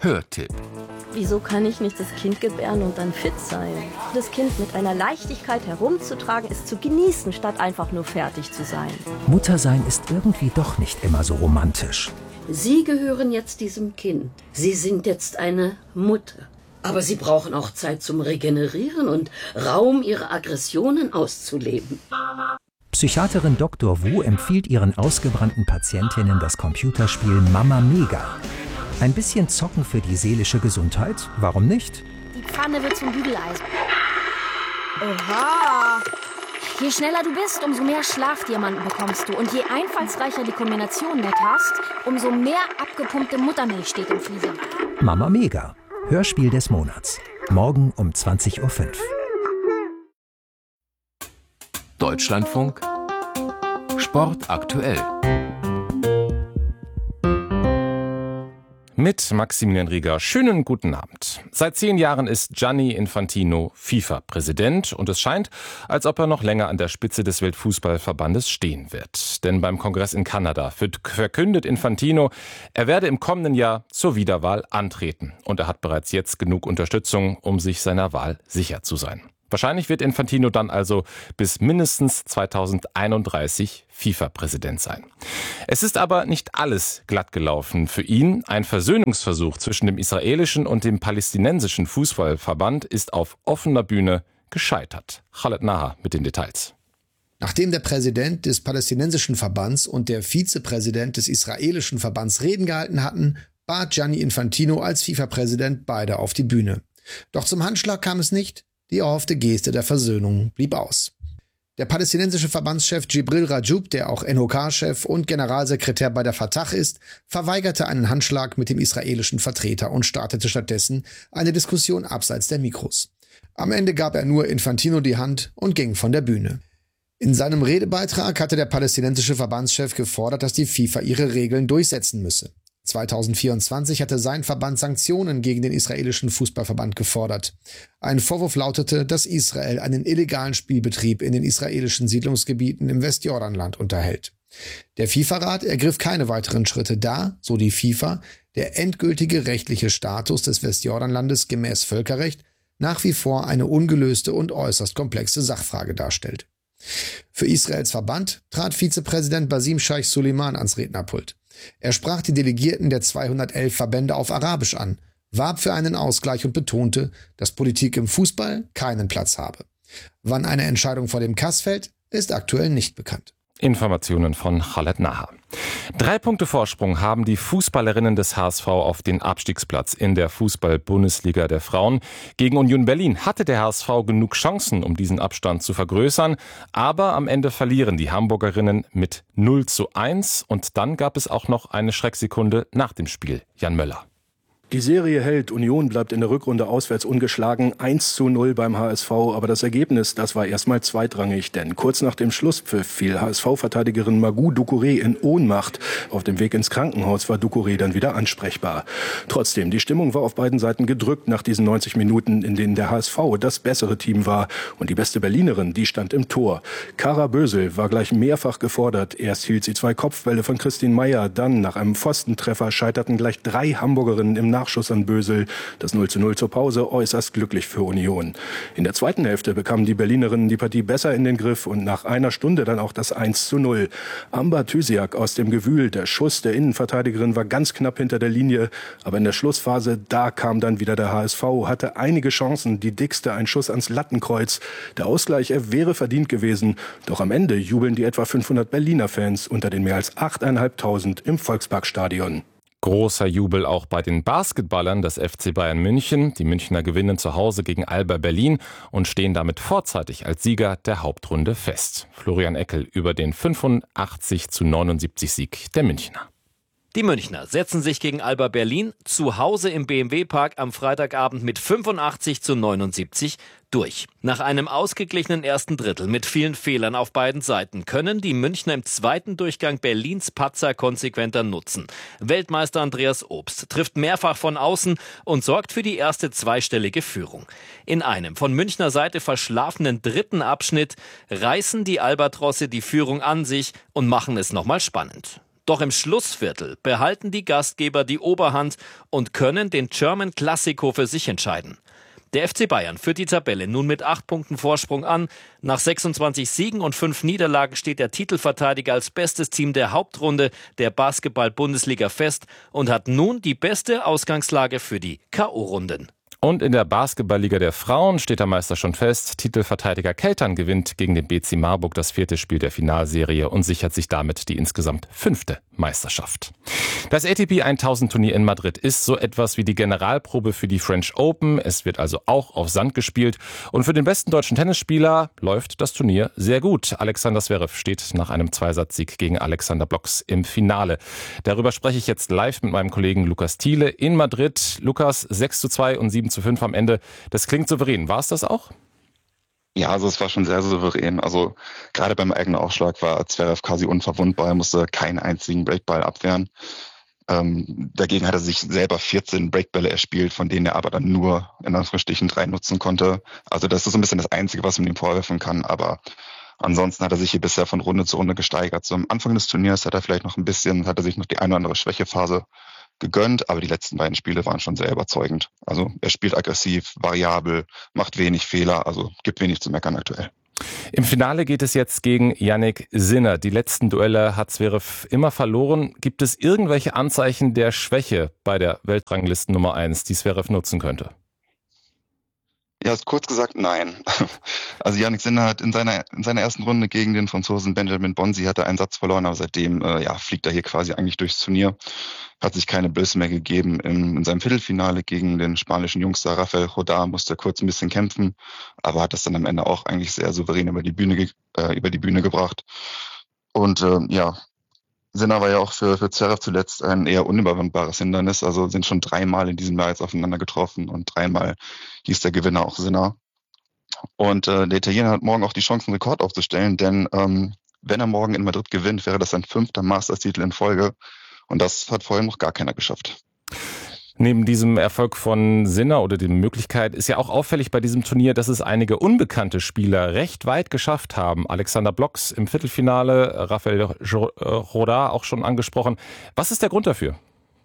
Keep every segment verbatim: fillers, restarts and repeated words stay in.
Hörtipp. Wieso kann ich nicht das Kind gebären und dann fit sein? Das Kind mit einer Leichtigkeit herumzutragen, ist zu genießen, statt einfach nur fertig zu sein. Muttersein ist irgendwie doch nicht immer so romantisch. Sie gehören jetzt diesem Kind. Sie sind jetzt eine Mutter. Aber Sie brauchen auch Zeit zum Regenerieren und Raum, Ihre Aggressionen auszuleben. Psychiaterin Doktor Wu empfiehlt ihren ausgebrannten Patientinnen das Computerspiel Mama Mega. Ein bisschen zocken für die seelische Gesundheit? Warum nicht? Die Pfanne wird zum Bügeleisen. Oha! Je schneller du bist, umso mehr Schlafdiamanten bekommst du. Und je einfallsreicher die Kombination mit hast, umso mehr abgepumpte Muttermilch steht im Flieger. Mama Mega. Hörspiel des Monats. Morgen um zwanzig Uhr fünf. Deutschlandfunk Sport aktuell. Mit Maximilian Rieger. Schönen guten Abend. Seit zehn Jahren ist Gianni Infantino FIFA-Präsident und es scheint, als ob er noch länger an der Spitze des Weltfußballverbandes stehen wird. Denn beim Kongress in Kanada verkündet Infantino, er werde im kommenden Jahr zur Wiederwahl antreten. Und er hat bereits jetzt genug Unterstützung, um sich seiner Wahl sicher zu sein. Wahrscheinlich wird Infantino dann also bis mindestens zweitausendeinunddreißig FIFA-Präsident sein. Es ist aber nicht alles glatt gelaufen für ihn. Ein Versöhnungsversuch zwischen dem israelischen und dem palästinensischen Fußballverband ist auf offener Bühne gescheitert. Khaled Naha mit den Details. Nachdem der Präsident des palästinensischen Verbands und der Vizepräsident des israelischen Verbands Reden gehalten hatten, bat Gianni Infantino als FIFA-Präsident beide auf die Bühne. Doch zum Handschlag kam es nicht. Die erhoffte Geste der Versöhnung blieb aus. Der palästinensische Verbandschef Jibril Rajoub, der auch N O K-Chef und Generalsekretär bei der Fatah ist, verweigerte einen Handschlag mit dem israelischen Vertreter und startete stattdessen eine Diskussion abseits der Mikros. Am Ende gab er nur Infantino die Hand und ging von der Bühne. In seinem Redebeitrag hatte der palästinensische Verbandschef gefordert, dass die FIFA ihre Regeln durchsetzen müsse. zweitausendvierundzwanzig hatte sein Verband Sanktionen gegen den israelischen Fußballverband gefordert. Ein Vorwurf lautete, dass Israel einen illegalen Spielbetrieb in den israelischen Siedlungsgebieten im Westjordanland unterhält. Der FIFA-Rat ergriff keine weiteren Schritte, da, so die FIFA, der endgültige rechtliche Status des Westjordanlandes gemäß Völkerrecht nach wie vor eine ungelöste und äußerst komplexe Sachfrage darstellt. Für Israels Verband trat Vizepräsident Basim Scheich Suleiman ans Rednerpult. Er sprach die Delegierten der zweihundertelf Verbände auf Arabisch an, warb für einen Ausgleich und betonte, dass Politik im Fußball keinen Platz habe. Wann eine Entscheidung vor dem Kass fällt, ist aktuell nicht bekannt. Informationen von Khaled Naha. Drei Punkte Vorsprung haben die Fußballerinnen des H S V auf den Abstiegsplatz in der Fußball-Bundesliga der Frauen. Gegen Union Berlin hatte der H S V genug Chancen, um diesen Abstand zu vergrößern. Aber am Ende verlieren die Hamburgerinnen mit null zu eins. Und dann gab es auch noch eine Schrecksekunde nach dem Spiel. Jan Möller. Die Serie hält, Union bleibt in der Rückrunde auswärts ungeschlagen, eins zu null beim H S V, aber das Ergebnis, das war erstmal zweitrangig, denn kurz nach dem Schlusspfiff fiel H S V-Verteidigerin Magou Doucouré in Ohnmacht. Auf dem Weg ins Krankenhaus war Doucouré dann wieder ansprechbar. Trotzdem, die Stimmung war auf beiden Seiten gedrückt nach diesen neunzig Minuten, in denen der H S V das bessere Team war und die beste Berlinerin, die stand im Tor. Kara Bösel war gleich mehrfach gefordert. Erst hielt sie zwei Kopfbälle von Christine Meyer, dann nach einem Pfostentreffer scheiterten gleich drei Hamburgerinnen im Nachschuss an Bösel. Das null zu null zur Pause äußerst glücklich für Union. In der zweiten Hälfte bekamen die Berlinerinnen die Partie besser in den Griff und nach einer Stunde dann auch das eins zu null. Amber Thysiak aus dem Gewühl, der Schuss der Innenverteidigerin war ganz knapp hinter der Linie, aber in der Schlussphase, da kam dann wieder der H S V, hatte einige Chancen, die dickste ein Schuss ans Lattenkreuz. Der Ausgleich, er wäre verdient gewesen, doch am Ende jubeln die etwa fünfhundert Berliner Fans unter den mehr als achttausendfünfhundert im Volksparkstadion. Großer Jubel auch bei den Basketballern des F C Bayern München. Die Münchner gewinnen zu Hause gegen Alba Berlin und stehen damit vorzeitig als Sieger der Hauptrunde fest. Florian Eckel über den fünfundachtzig zu neunundsiebzig Sieg der Münchner. Die Münchner setzen sich gegen Alba Berlin zu Hause im B M W-Park am Freitagabend mit fünfundachtzig zu neunundsiebzig durch. Nach einem ausgeglichenen ersten Drittel mit vielen Fehlern auf beiden Seiten können die Münchner im zweiten Durchgang Berlins Patzer konsequenter nutzen. Weltmeister Andreas Obst trifft mehrfach von außen und sorgt für die erste zweistellige Führung. In einem von Münchner Seite verschlafenen dritten Abschnitt reißen die Albatrosse die Führung an sich und machen es nochmal spannend. Doch im Schlussviertel behalten die Gastgeber die Oberhand und können den German Classico für sich entscheiden. Der F C Bayern führt die Tabelle nun mit acht Punkten Vorsprung an. Nach sechsundzwanzig Siegen und fünf Niederlagen steht der Titelverteidiger als bestes Team der Hauptrunde der Basketball-Bundesliga fest und hat nun die beste Ausgangslage für die K O-Runden. Und in der Basketballliga der Frauen steht der Meister schon fest. Titelverteidiger Keltern gewinnt gegen den B C Marburg das vierte Spiel der Finalserie und sichert sich damit die insgesamt fünfte Meisterschaft. Das A T P tausend Turnier in Madrid ist so etwas wie die Generalprobe für die French Open. Es wird also auch auf Sand gespielt. Und für den besten deutschen Tennisspieler läuft das Turnier sehr gut. Alexander Zverev steht nach einem Zweisatzsieg gegen Alexander Blocks im Finale. Darüber spreche ich jetzt live mit meinem Kollegen Lukas Thiele in Madrid. Lukas, sechs zu zwei und sieben zu fünf am Ende. Das klingt souverän. War es das auch? Ja, also es war schon sehr souverän. Also gerade beim eigenen Aufschlag war Zverev quasi unverwundbar. Er musste keinen einzigen Breakball abwehren. Ähm, dagegen hat er sich selber vierzehn Breakbälle erspielt, von denen er aber dann nur in Anführungsstrichen drei nutzen konnte. Also das ist so ein bisschen das Einzige, was man ihm vorwerfen kann. Aber ansonsten hat er sich hier bisher von Runde zu Runde gesteigert. So am Anfang des Turniers hat er vielleicht noch ein bisschen, hat er sich noch die eine oder andere Schwächephase gegönnt, aber die letzten beiden Spiele waren schon sehr überzeugend. Also er spielt aggressiv, variabel, macht wenig Fehler, also gibt wenig zu meckern aktuell. Im Finale geht es jetzt gegen Jannik Sinner. Die letzten Duelle hat Zverev immer verloren. Gibt es irgendwelche Anzeichen der Schwäche bei der Weltranglisten Nummer eins, die Zverev nutzen könnte? Ja, kurz gesagt, nein. Also Jannik Sinner hat in seiner in seiner ersten Runde gegen den Franzosen Benjamin Bonzi hat er einen Satz verloren, aber seitdem äh, ja, fliegt er hier quasi eigentlich durchs Turnier. Hat sich keine Blöße mehr gegeben. In, in seinem Viertelfinale gegen den spanischen Jungster Rafael Rodar musste er kurz ein bisschen kämpfen, aber hat das dann am Ende auch eigentlich sehr souverän über die Bühne ge- äh, über die Bühne gebracht. Und äh, ja, Sinner war ja auch für, für Zverev zuletzt ein eher unüberwindbares Hindernis. Also sind schon dreimal in diesem Jahr jetzt aufeinander getroffen und dreimal hieß der Gewinner auch Sinner. Und äh, der Italiener hat morgen auch die Chance, einen Rekord aufzustellen, denn ähm, wenn er morgen in Madrid gewinnt, wäre das sein fünfter Masters-Titel in Folge. Und das hat vorher noch gar keiner geschafft. Neben diesem Erfolg von Sinner oder der Möglichkeit ist ja auch auffällig bei diesem Turnier, dass es einige unbekannte Spieler recht weit geschafft haben. Alexander Blocks im Viertelfinale, Rafael Rodar auch schon angesprochen. Was ist der Grund dafür?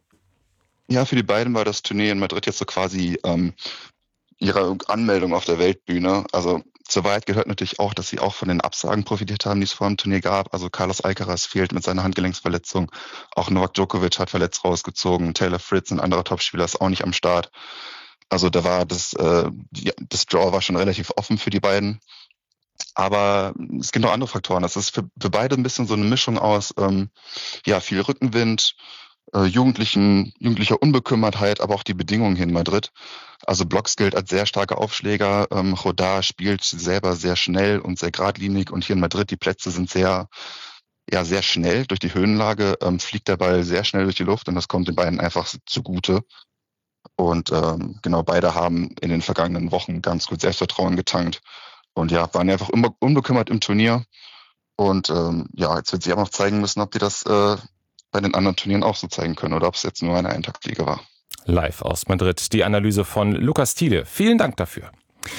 Ja, für die beiden war das Turnier in Madrid jetzt so quasi ähm, ihre Anmeldung auf der Weltbühne. Also zur Wahrheit gehört natürlich auch, dass sie auch von den Absagen profitiert haben, die es vor dem Turnier gab. Also Carlos Alcaraz fehlt mit seiner Handgelenksverletzung. Auch Novak Djokovic hat verletzt rausgezogen. Taylor Fritz, ein anderer Topspieler, ist auch nicht am Start. Also da war das, äh, die, das Draw war schon relativ offen für die beiden. Aber es gibt noch andere Faktoren. Das ist für, für beide ein bisschen so eine Mischung aus ähm, ja viel Rückenwind, äh, Jugendlichen, jugendlicher Unbekümmertheit, aber auch die Bedingungen hier in Madrid. Also Blocks gilt als sehr starker Aufschläger. Ähm, Rodar spielt selber sehr schnell und sehr geradlinig. Und hier in Madrid, die Plätze sind sehr, ja, sehr schnell durch die Höhenlage. Ähm, fliegt der Ball sehr schnell durch die Luft und das kommt den beiden einfach zugute. Und ähm, genau, beide haben in den vergangenen Wochen ganz gut Selbstvertrauen getankt. Und ja, waren einfach unbe- unbekümmert im Turnier. Und ähm, ja, jetzt wird sich auch noch zeigen müssen, ob die das äh, bei den anderen Turnieren auch so zeigen können oder ob es jetzt nur eine Eintagsfliege war. Live aus Madrid, die Analyse von Lukas Thiele. Vielen Dank dafür.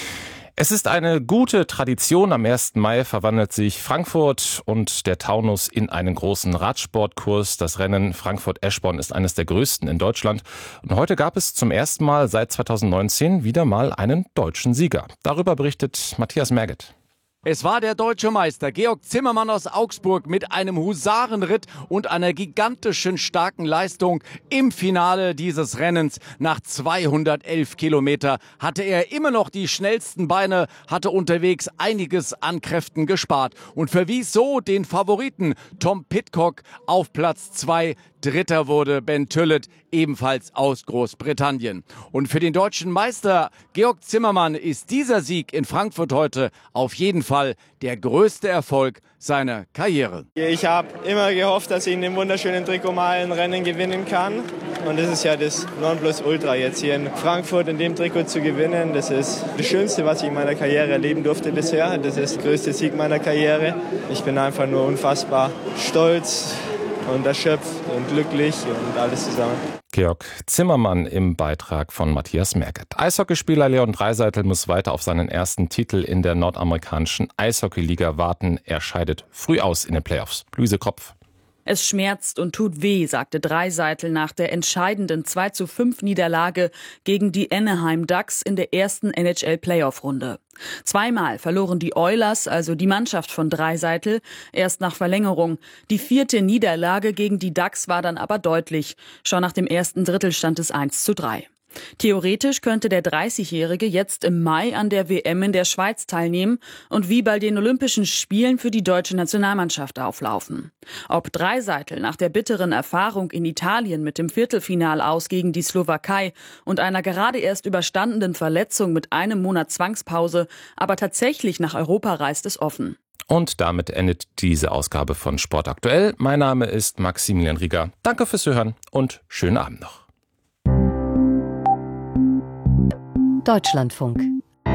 Es ist eine gute Tradition. Am ersten Mai verwandelt sich Frankfurt und der Taunus in einen großen Radsportkurs. Das Rennen Frankfurt-Eschborn ist eines der größten in Deutschland. Und heute gab es zum ersten Mal seit zweitausendneunzehn wieder mal einen deutschen Sieger. Darüber berichtet Matthias Merget. Es war der deutsche Meister Georg Zimmermann aus Augsburg mit einem Husarenritt und einer gigantischen starken Leistung im Finale dieses Rennens. Nach zweihundertelf Kilometer hatte er immer noch die schnellsten Beine, hatte unterwegs einiges an Kräften gespart und verwies so den Favoriten Tom Pidcock auf Platz zwei. Dritter wurde Ben Tüllett, ebenfalls aus Großbritannien. Und für den deutschen Meister Georg Zimmermann ist dieser Sieg in Frankfurt heute auf jeden Fall der größte Erfolg seiner Karriere. Ich habe immer gehofft, dass ich in dem wunderschönen Trikot mal ein Rennen gewinnen kann. Und das ist ja das Nonplusultra, jetzt hier in Frankfurt in dem Trikot zu gewinnen. Das ist das Schönste, was ich in meiner Karriere erleben durfte bisher. Das ist der größte Sieg meiner Karriere. Ich bin einfach nur unfassbar stolz und erschöpft und glücklich und alles zusammen. Georg Zimmermann im Beitrag von Matthias Merget. Eishockeyspieler Leon Draisaitl muss weiter auf seinen ersten Titel in der nordamerikanischen Eishockeyliga warten. Er scheidet früh aus in den Playoffs. Luise Kropf. Es schmerzt und tut weh, sagte Dreiseitel nach der entscheidenden zwei zu fünf Niederlage gegen die Anaheim Ducks in der ersten N H L-Playoff-Runde. Zweimal verloren die Oilers, also die Mannschaft von Dreiseitel, erst nach Verlängerung. Die vierte Niederlage gegen die Ducks war dann aber deutlich. Schon nach dem ersten Drittel stand es eins zu drei. Theoretisch könnte der dreißigjährige jetzt im Mai an der W M in der Schweiz teilnehmen und wie bei den Olympischen Spielen für die deutsche Nationalmannschaft auflaufen. Ob Dreiseitel nach der bitteren Erfahrung in Italien mit dem Viertelfinal aus gegen die Slowakei und einer gerade erst überstandenen Verletzung mit einem Monat Zwangspause aber tatsächlich nach Europa reist, ist offen. Und damit endet diese Ausgabe von Sport aktuell. Mein Name ist Maximilian Rieger. Danke fürs Zuhören und schönen Abend noch. Deutschlandfunk.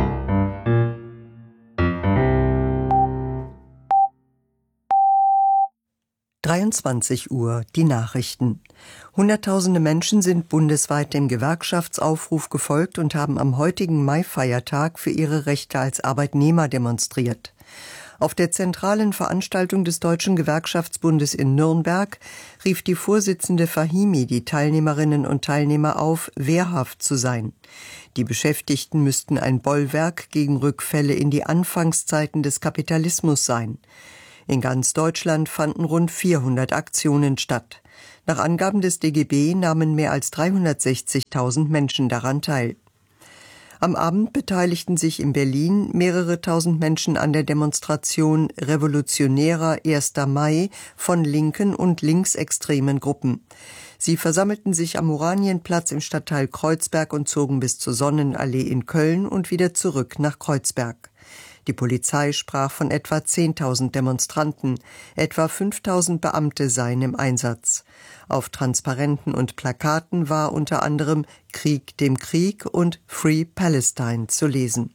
dreiundzwanzig Uhr, die Nachrichten. Hunderttausende Menschen sind bundesweit dem Gewerkschaftsaufruf gefolgt und haben am heutigen Mai-Feiertag für ihre Rechte als Arbeitnehmer demonstriert. Auf der zentralen Veranstaltung des Deutschen Gewerkschaftsbundes in Nürnberg rief die Vorsitzende Fahimi die Teilnehmerinnen und Teilnehmer auf, wehrhaft zu sein. Die Beschäftigten müssten ein Bollwerk gegen Rückfälle in die Anfangszeiten des Kapitalismus sein. In ganz Deutschland fanden rund vierhundert Aktionen statt. Nach Angaben des D G B nahmen mehr als dreihundertsechzigtausend Menschen daran teil. Am Abend beteiligten sich in Berlin mehrere tausend Menschen an der Demonstration Revolutionärer erster Mai von linken und linksextremen Gruppen. Sie versammelten sich am Oranienplatz im Stadtteil Kreuzberg und zogen bis zur Sonnenallee in Köln und wieder zurück nach Kreuzberg. Die Polizei sprach von etwa zehntausend Demonstranten, etwa fünftausend Beamte seien im Einsatz. Auf Transparenten und Plakaten war unter anderem Krieg dem Krieg und Free Palestine zu lesen.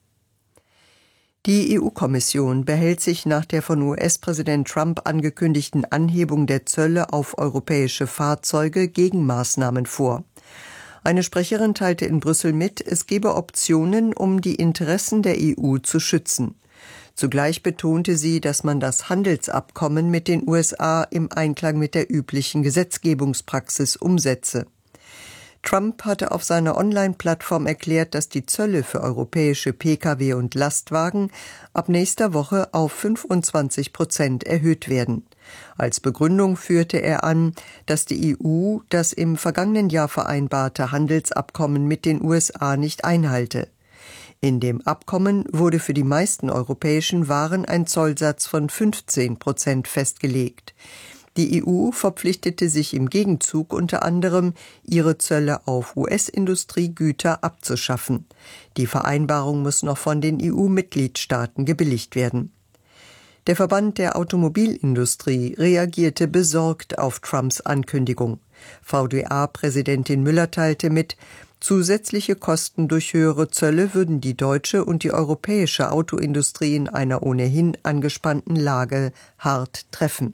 Die E U-Kommission behält sich nach der von U S-Präsident Trump angekündigten Anhebung der Zölle auf europäische Fahrzeuge Gegenmaßnahmen vor. Eine Sprecherin teilte in Brüssel mit, es gebe Optionen, um die Interessen der E U zu schützen. Zugleich betonte sie, dass man das Handelsabkommen mit den U S A im Einklang mit der üblichen Gesetzgebungspraxis umsetze. Trump hatte auf seiner Online-Plattform erklärt, dass die Zölle für europäische Pkw und Lastwagen ab nächster Woche auf fünfundzwanzig Prozent erhöht werden. Als Begründung führte er an, dass die E U das im vergangenen Jahr vereinbarte Handelsabkommen mit den U S A nicht einhalte. In dem Abkommen wurde für die meisten europäischen Waren ein Zollsatz von fünfzehn Prozent festgelegt. Die E U verpflichtete sich im Gegenzug unter anderem, ihre Zölle auf U S-Industriegüter abzuschaffen. Die Vereinbarung muss noch von den E U-Mitgliedstaaten gebilligt werden. Der Verband der Automobilindustrie reagierte besorgt auf Trumps Ankündigung. V D A-Präsidentin Müller teilte mit, zusätzliche Kosten durch höhere Zölle würden die deutsche und die europäische Autoindustrie in einer ohnehin angespannten Lage hart treffen.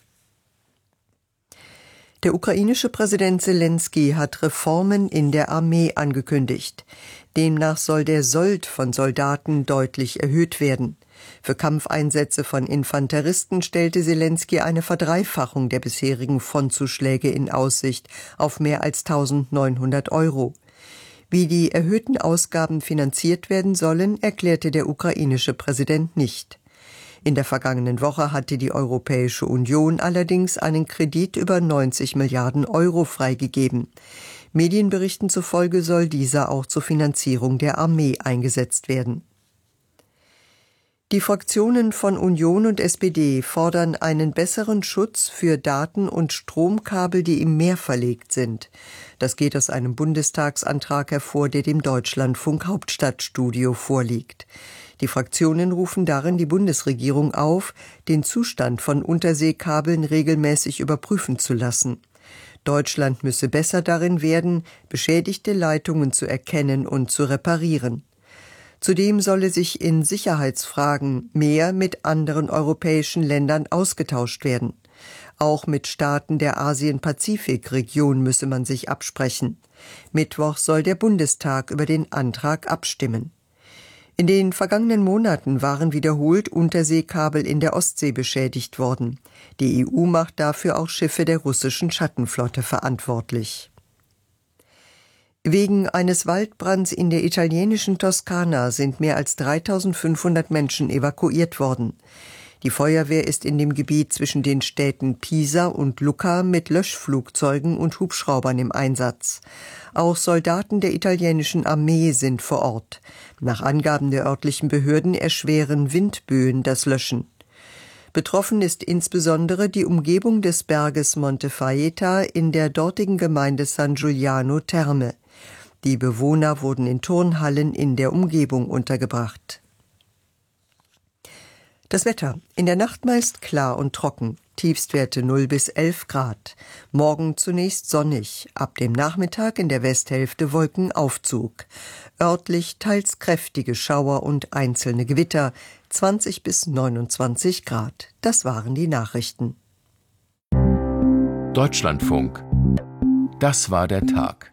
Der ukrainische Präsident Selenskyj hat Reformen in der Armee angekündigt. Demnach soll der Sold von Soldaten deutlich erhöht werden. Für Kampfeinsätze von Infanteristen stellte Selenskyj eine Verdreifachung der bisherigen Frontzuschläge in Aussicht auf mehr als eintausendneunhundert Euro. Wie die erhöhten Ausgaben finanziert werden sollen, erklärte der ukrainische Präsident nicht. In der vergangenen Woche hatte die Europäische Union allerdings einen Kredit über neunzig Milliarden Euro freigegeben. Medienberichten zufolge soll dieser auch zur Finanzierung der Armee eingesetzt werden. Die Fraktionen von Union und S P D fordern einen besseren Schutz für Daten- und Stromkabel, die im Meer verlegt sind. Das geht aus einem Bundestagsantrag hervor, der dem Deutschlandfunk Hauptstadtstudio vorliegt. Die Fraktionen rufen darin die Bundesregierung auf, den Zustand von Unterseekabeln regelmäßig überprüfen zu lassen. Deutschland müsse besser darin werden, beschädigte Leitungen zu erkennen und zu reparieren. Zudem solle sich in Sicherheitsfragen mehr mit anderen europäischen Ländern ausgetauscht werden. Auch mit Staaten der Asien-Pazifik-Region müsse man sich absprechen. Mittwoch soll der Bundestag über den Antrag abstimmen. In den vergangenen Monaten waren wiederholt Unterseekabel in der Ostsee beschädigt worden. Die E U macht dafür auch Schiffe der russischen Schattenflotte verantwortlich. Wegen eines Waldbrands in der italienischen Toskana sind mehr als dreitausendfünfhundert Menschen evakuiert worden. Die Feuerwehr ist in dem Gebiet zwischen den Städten Pisa und Lucca mit Löschflugzeugen und Hubschraubern im Einsatz. Auch Soldaten der italienischen Armee sind vor Ort. Nach Angaben der örtlichen Behörden erschweren Windböen das Löschen. Betroffen ist insbesondere die Umgebung des Berges Monte Faeta in der dortigen Gemeinde San Giuliano Terme. Die Bewohner wurden in Turnhallen in der Umgebung untergebracht. Das Wetter. In der Nacht meist klar und trocken. Tiefstwerte null bis elf Grad. Morgen zunächst sonnig. Ab dem Nachmittag in der Westhälfte Wolkenaufzug. Örtlich teils kräftige Schauer und einzelne Gewitter. zwanzig bis neunundzwanzig Grad. Das waren die Nachrichten. Deutschlandfunk. Das war der Tag.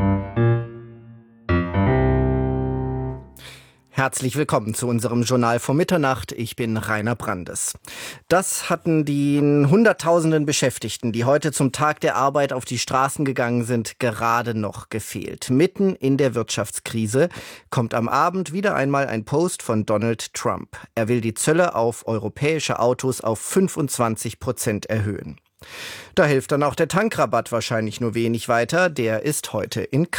Herzlich willkommen zu unserem Journal vor Mitternacht. Ich bin Rainer Brandes. Das hatten den Hunderttausenden Beschäftigten, die heute zum Tag der Arbeit auf die Straßen gegangen sind, gerade noch gefehlt. Mitten in der Wirtschaftskrise kommt am Abend wieder einmal ein Post von Donald Trump. Er will die Zölle auf europäische Autos auf fünfundzwanzig Prozent erhöhen. Da hilft dann auch der Tankrabatt wahrscheinlich nur wenig weiter. Der ist heute in Kraft.